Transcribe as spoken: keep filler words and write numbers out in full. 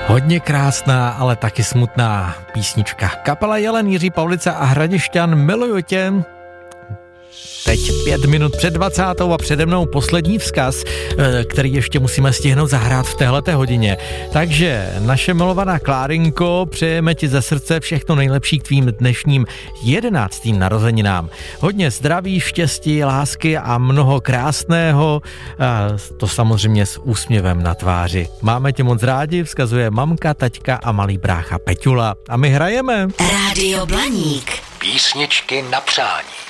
Hodně krásná, ale taky smutná písnička. Kapela Jelen, Jiří Pavlica a Hradišťan, Miluju tě. Teď pět minut před dvacátou a přede mnou poslední vzkaz, který ještě musíme stihnout zahrát v téhleté hodině. Takže naše milovaná Klárinko, přejeme ti ze srdce všechno nejlepší k tvým dnešním jedenáctým narozeninám. Hodně zdraví, štěstí, lásky a mnoho krásného, to samozřejmě s úsměvem na tváři. Máme tě moc rádi, vzkazuje mamka, taťka a malý brácha Peťula. A my hrajeme. Rádio Blaník. Písničky na přání.